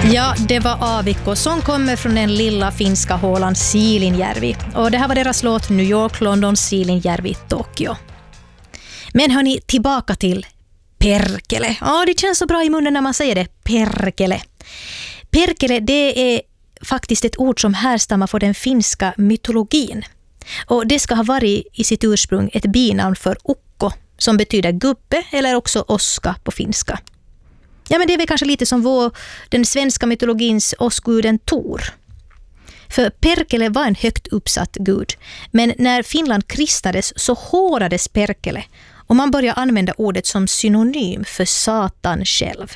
Ja, det var Aavikko som kommer från den lilla finska hålan Siilinjärvi. Och det här var deras låt New York, London, Siilinjärvi, Tokyo. Men hörni, tillbaka till perkele. Ja, det känns så bra i munnen när man säger det. Perkele. Perkele, det är faktiskt ett ord som härstammar från den finska mytologin. Och det ska ha varit i sitt ursprung ett binamn för ukko, som betyder gubbe eller också oska på finska. Ja, men det är väl kanske lite som den svenska mytologins åskguden Tor. För Perkele var en högt uppsatt gud. Men när Finland kristades så hårdades Perkele och man började använda ordet som synonym för Satan själv.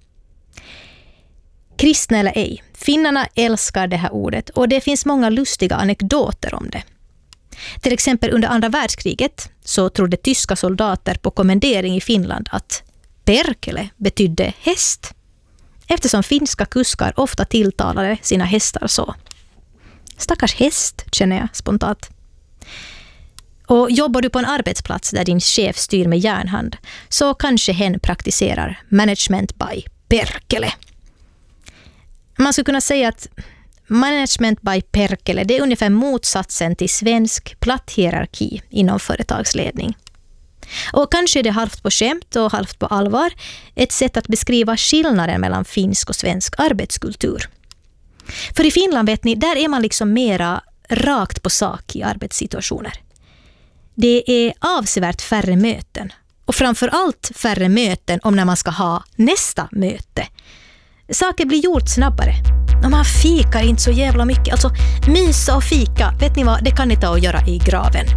Kristna eller ej, finnarna älskar det här ordet och det finns många lustiga anekdoter om det. Till exempel under andra världskriget så trodde tyska soldater på kommendering i Finland att Perkele betydde häst, eftersom finska kuskar ofta tilltalade sina hästar så. Stackars häst, känner jag spontant. Och jobbar du på en arbetsplats där din chef styr med järnhand så kanske hen praktiserar management by Perkele. Man skulle kunna säga att management by Perkele, det är ungefär motsatsen till svensk platt hierarki inom företagsledning. Och kanske är det halvt på skämt och halvt på allvar ett sätt att beskriva skillnaden mellan finsk och svensk arbetskultur. För i Finland, vet ni, där är man liksom mera rakt på sak i arbetssituationer. Det är avsevärt färre möten och framförallt färre möten om när man ska ha nästa möte. Saker blir gjort snabbare. Och man fikar inte så jävla mycket. Alltså mysa och fika, vet ni vad, det kan ni ta och göra i graven.